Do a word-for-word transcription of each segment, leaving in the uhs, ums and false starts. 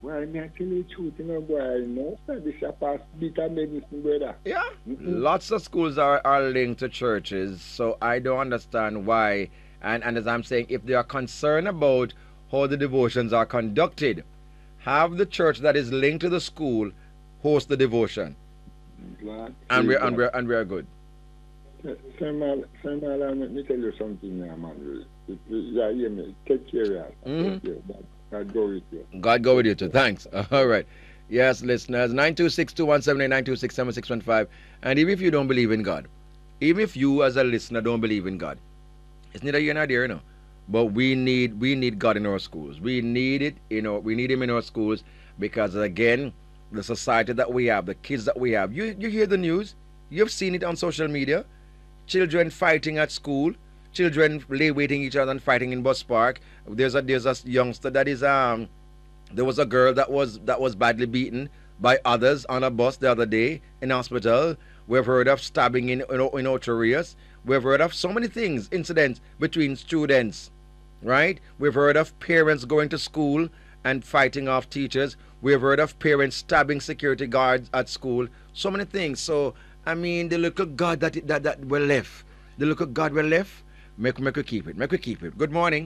Well, me I tell you the truth, you know, boy, you know, so this is a past bitter medicine, brother. Yeah. Mm-mm. Lots of schools are, are linked to churches, so I don't understand why. And, and as I'm saying, if they are concerned about how the devotions are conducted, have the church that is linked to the school host the devotion. Glad. And we're, and Glad. we're, and we're good. Samuel, Samuel, let me tell you something now, man. Yeah, hear me. Take care of that. Mhm. Take care. God, God go with you. God go with you too. Thanks. All right. Yes, listeners, nine two six, two one seven eight, nine two six, seven six one five. And even if you don't believe in God, even if you as a listener don't believe in God, it's neither here nor there, you know. But we need we need God in our schools. We need it, you know, we need him in our schools because again, the society that we have, the kids that we have, you you hear the news, you've seen it on social media. Children fighting at school, children lay waiting each other and fighting in bus park. There's a there's a youngster that is um there was a girl that was that was badly beaten by others on a bus the other day in hospital. We've heard of stabbing in in, in outer areas. We've heard of so many things, incidents between students, right? We've heard of parents going to school and fighting off teachers. We've heard of parents stabbing security guards at school. So many things. So I mean, the little God that that that we're left, the little God we're left, make make we keep it, make we keep it. Good morning.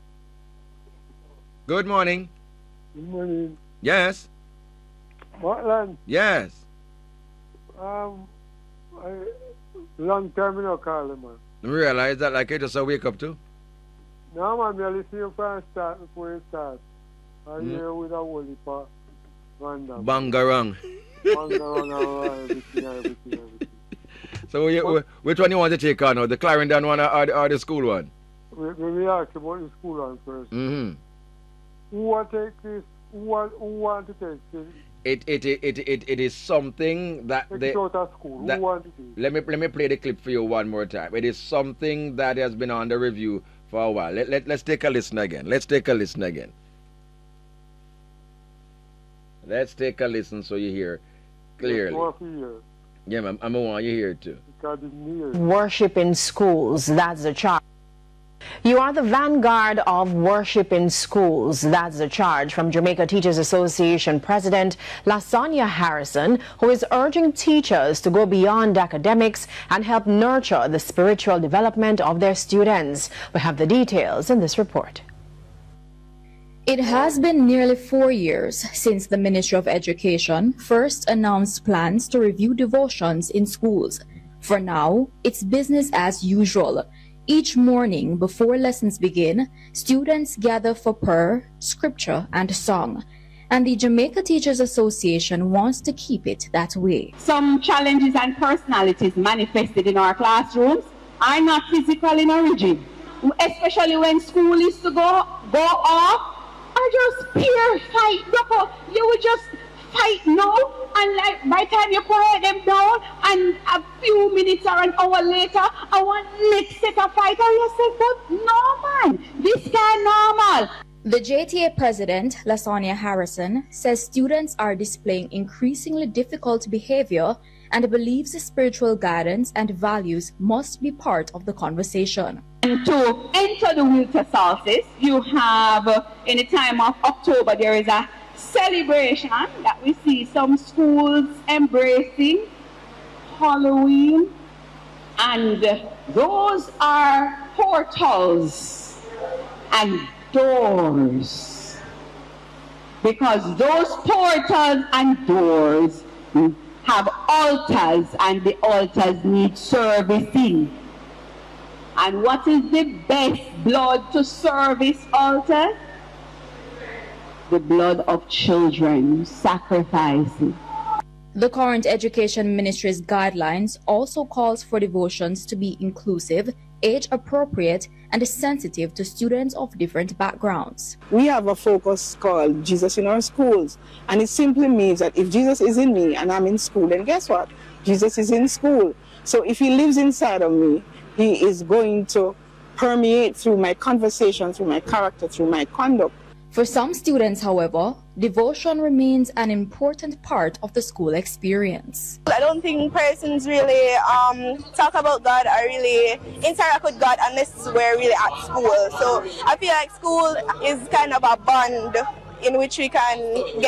Good morning. Good morning. Yes. Portland, Yes. um, I, long time you know, call him, man. Realize that like it just a wake up too. No, man, me listen to you from start before you start. I Mm. hear with a whole heap of random. Bangarang. Bang around, around, everything, everything, everything. So you, wh- which one you want to take on now? The Clarendon one or, the- or the school one? We, we we ask about the school one first. Mm-hmm. Who want to take this? Who want, who want to take this? It, it, it, it, it, it is something that Take they... it out of school. that- Who want to take it? Let me let me play the clip for you one more time. It is something that has been under review for a while. Let, let, let's take a listen again. Let's take a listen again. Let's take a listen so you hear clearly. More for you, Yeah, man, I'm gonna want you hear it too. because it's near. Worship in schools, that's the charge. You are the vanguard of worship in schools. That's the charge from Jamaica Teachers Association President Lasonia Harrison, who is urging teachers to go beyond academics and help nurture the spiritual development of their students. We have the details in this report. It has been nearly four years since the Ministry of Education first announced plans to review devotions in schools. For now, it's business as usual. Each morning before lessons begin, students gather for prayer, scripture, and song. And the Jamaica Teachers Association wants to keep it that way. Some challenges and personalities manifested in our classrooms are not physical in origin, especially when school is to go, go off, or just peer fight. You would just fight now, and like by the time you quiet them down, and a few minutes or an hour later, I want next set of fight. And you say, but no man, this kind normal. The J T A president, Lasonia Harrison, says students are displaying increasingly difficult behavior and believes the spiritual guidance and values must be part of the conversation. And to enter the winter solstice, you have, uh, in the time of October, there is a celebration that we see some schools embracing, Halloween, and those are portals and doors, because those portals and doors have altars, and the altars need servicing. And what is the best blood to service altars? The blood of children sacrificing. The current Education Ministry's guidelines also calls for devotions to be inclusive, age-appropriate, and sensitive to students of different backgrounds. We have a focus called Jesus in our schools, and it simply means that if Jesus is in me and I'm in school, then guess what? Jesus is in school. So if he lives inside of me, he is going to permeate through my conversation, through my character, through my conduct. For some students, however, devotion remains an important part of the school experience. I don't think persons really um, talk about God or really interact with God unless we're really at school. So I feel like school is kind of a bond in which we can get